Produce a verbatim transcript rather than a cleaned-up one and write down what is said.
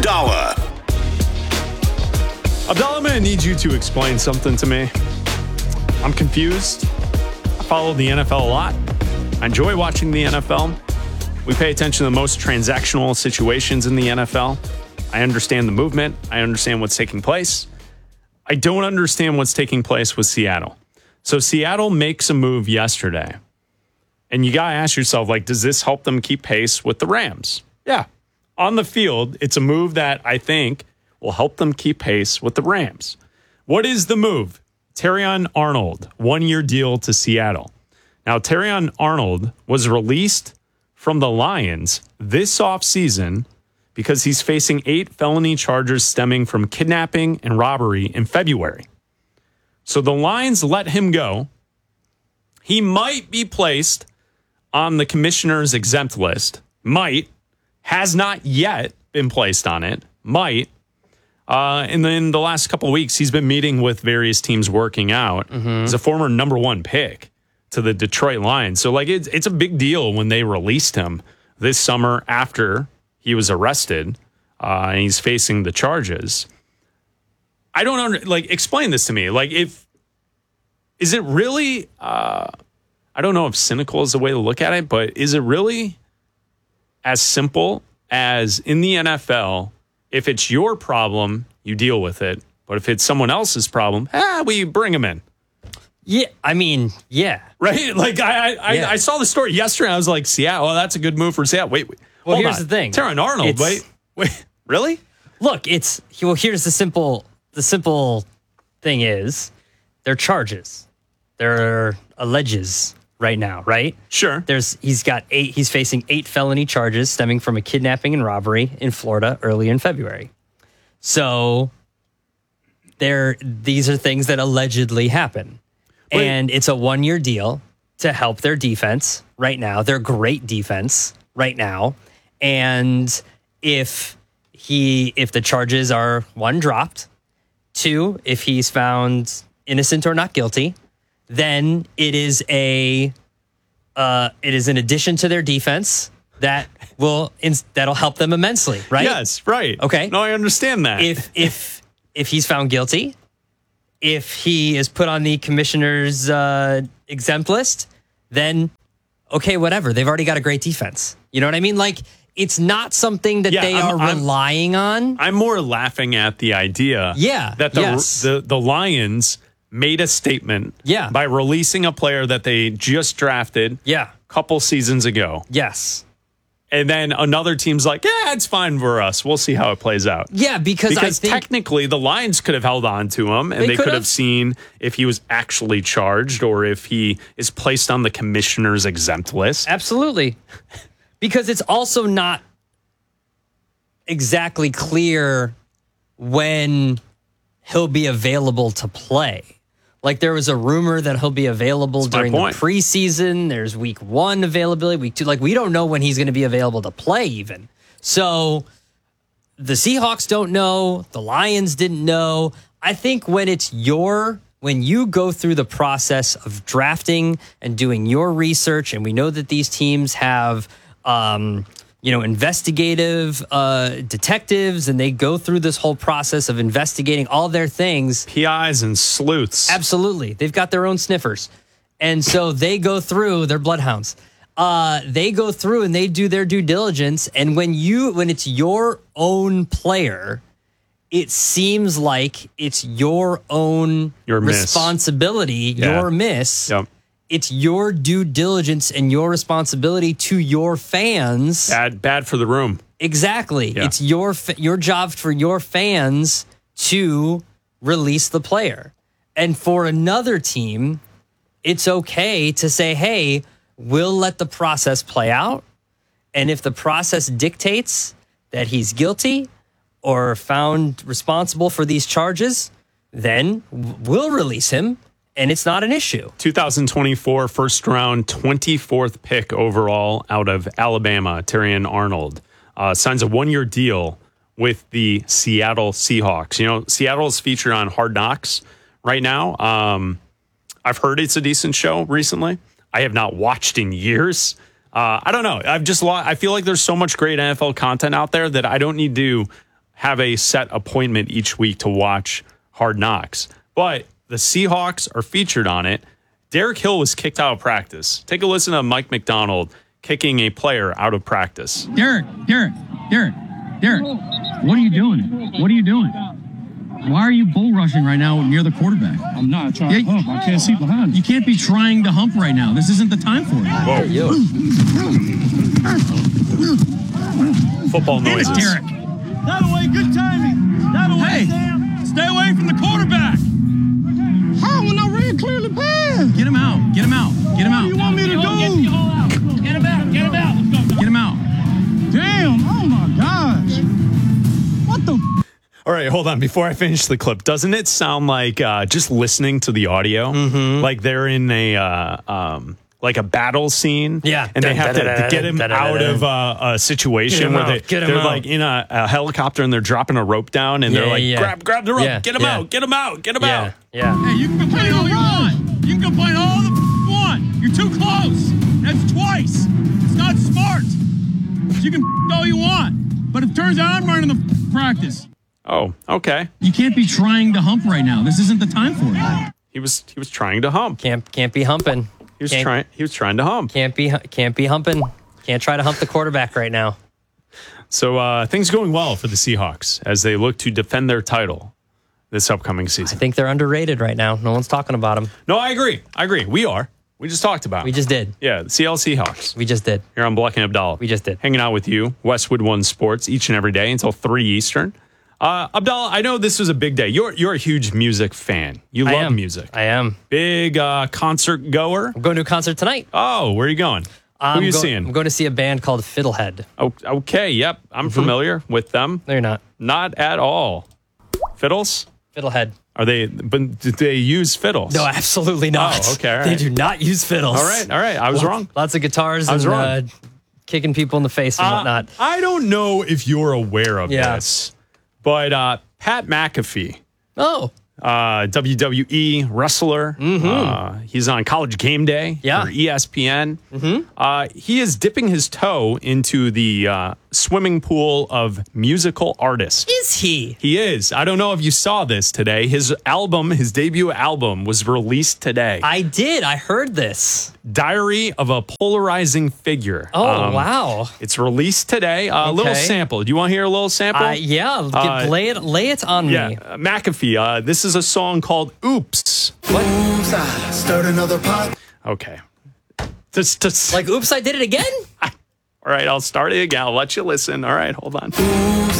Abdallah. Abdallah, I'm going to need you to explain something to me. I'm confused. I follow the N F L a lot. I enjoy watching the N F L. We pay attention to the most transactional situations in the N F L. I understand the movement. I understand what's taking place. I don't understand what's taking place with Seattle. So Seattle makes a move yesterday. And you got to ask yourself, like, does this help them keep pace with the Rams? Yeah. On the field, it's a move that I think will help them keep pace with the Rams. What is the move? Terrion Arnold, one-year deal to Seattle. Now, Terrion Arnold was released from the Lions this offseason because he's facing eight felony charges stemming from kidnapping and robbery in February. So the Lions let him go. He might be placed on the commissioner's exempt list. Might. Has not yet been placed on it. Might. Uh, and then the last couple of weeks, he's been meeting with various teams working out. Mm-hmm. He's a former number one pick to the Detroit Lions. So, like, it's, it's a big deal when they released him this summer after he was arrested uh, and he's facing the charges. I don't under, like, explain this to me. Like, if, is it really, uh, I don't know if cynical is the way to look at it, but is it really as simple as in the N F L, if it's your problem, you deal with it. But if it's someone else's problem, ah, we bring them in. Yeah, I mean, yeah. Right? Like, I I, yeah. I I saw the story yesterday. I was like, Seattle, well, that's a good move for Seattle. Wait, wait. Well, hold here's on. the thing. Terrion Arnold, It's, wait, wait. Really? Look, it's, well, here's the simple, the simple thing is, they're charges. They're alleges right now, right? Sure. There's, he's got eight, he's facing eight felony charges stemming from a kidnapping and robbery in Florida early in February. So, there, these are things that allegedly happen. Wait. And it's a one-year deal to help their defense right now. They're great defense right now. And if he, if the charges are, one, dropped, two, if he's found innocent or not guilty, then it is a, uh, it is an addition to their defense that will, ins- that'll help them immensely, right? Yes, right. Okay. No, I understand that. If, if, if he's found guilty, if he is put on the commissioner's uh, exempt list, then okay, whatever. They've already got a great defense. You know what I mean? Like, it's not something that Yeah, they I'm- are I'm- relying on. I'm more laughing at the idea Yeah, that the, yes. the the Lions made a statement Yeah. by releasing a player that they just drafted Yeah. a couple seasons ago. Yes. And then another team's like, yeah, it's fine for us. We'll see how it plays out. Yeah, because, Because I think technically the Lions could have held on to him and They they, could could have. have seen if he was actually charged or if he is placed on the commissioner's exempt list. absolutely. Because it's also not exactly clear when he'll be available to play. Like, there was a rumor that he'll be available That's my during the point. preseason. There's week one availability, week two. Like, we don't know when he's going to be available to play even. So the Seahawks don't know. The Lions didn't know. I think when it's your, when you go through the process of drafting and doing your research, and we know that these teams have, um, you know, investigative uh, detectives, and they go through this whole process of investigating all their things. P Is and sleuths. Absolutely. They've got their own sniffers. And so they go through, they're bloodhounds. Uh, they go through and they do their due diligence. And when you, when it's your own player, it seems like it's your own Your miss. responsibility, Yeah. your miss. Yep. It's your due diligence and your responsibility to your fans. Bad, bad for the room. Exactly. Yeah. It's your fa- your job for your fans to release the player. And for another team, it's okay to say, hey, we'll let the process play out. And if the process dictates that he's guilty or found responsible for these charges, then we'll release him. And it's not an issue. twenty twenty-four first round, twenty-fourth pick overall out of Alabama, Terrion Arnold, uh, signs a one-year deal with the Seattle Seahawks. You know, Seattle's featured on Hard Knocks right now. Um, I've heard it's a decent show recently. I have not watched in years. Uh, I don't know. I've just lo- I feel like there's so much great N F L content out there that I don't need to have a set appointment each week to watch Hard Knocks. But the Seahawks are featured on it. Derek Hill was kicked out of practice. Take a listen to Mike McDonald kicking a player out of practice. Derek, Derek, Derek, Derek, what are you doing? What are you doing? Why are you bull rushing right now near the quarterback? I'm not trying Yeah, to hump. I can't see behind You you. can't be trying to hump right now. This isn't the time for it. Whoa. Football noises. Derek. That way, good timing. That way, Hey, Sam. stay away from the quarterback. How when I ran clearly past? Get him out. Get him out. Get him What do you out. want me to do? Get him out. Get him out. Get him out. Damn. Oh my gosh. What the? All right, hold on. Before I finish the clip, doesn't it sound like uh, just listening to the audio, Mm-hmm. like they're in a uh, um, like a battle scene? Yeah. and they have to, to get him out of uh, a situation Get him where out, they, get him they're out. like in a, a helicopter and they're dropping a rope down and Yeah, they're like, yeah. grab, grab the rope, Yeah, get him yeah. out, get him out, get him Yeah. out. Yeah. Hey, you can complain all you want. You can complain all the f- you want. You're too close. That's twice. It's not smart. You can f- all you want. But it turns out I'm running the f- practice. Oh, okay. You can't be trying to hump right now. This isn't the time for it. He was he was trying to hump. Can't can't be humping. He was can't, trying he was trying to hump. Can't be hu- can't be humping. Can't try to hump the quarterback right now. So uh, things going well for the Seahawks as they look to defend their title this upcoming I season. think they're underrated right now. No one's talking about them. No, I agree. I agree. We are. We just talked about. We it. just did. Yeah, the C L Seahawks. We just did. Here on Black and Abdallah. We just did. Hanging out with you, Westwood One Sports, each and every day until three Eastern. Uh, Abdallah, I know this was a big day. You're you're a huge music fan. You I love am. music. I am. Big uh, concert goer. I'm going to a concert tonight. Oh, where are you going? Who I'm are you go- seeing? I'm going to see a band called Fiddlehead. Oh, okay, yep. I'm Mm-hmm. familiar with them. No, you're not. Not at all. Fiddles? Fiddlehead. Are they, but did they use fiddles? No, absolutely not. Oh, okay, all They right. do not use fiddles. All right, all right. I was Lots- wrong. Lots of guitars I was and wrong. Uh, kicking people in the face and Uh, whatnot. I don't know if you're aware of Yeah. this, but uh, Pat McAfee, Oh, uh, W W E wrestler. Uh, he's on College Game Day Yeah. for E S P N. Uh, he is dipping his toe into the uh, swimming pool of musical artists. is he? He is. I don't know if you saw this today. His album, his debut album, was released today. I did. I heard this. Diary of a Polarizing Figure. Oh, Um, wow. It's released today. A uh, little Okay. sample. Do you want to hear a little sample? Uh, yeah, get- Uh, lay it lay it on Yeah, me. uh, McAfee. Uh, this is a song called "Oops." Oops, I stirred another pot. Okay. Just, just Like, oops, I did it again? all right. I'll start it again. I'll let you listen. All right, hold on. Oops,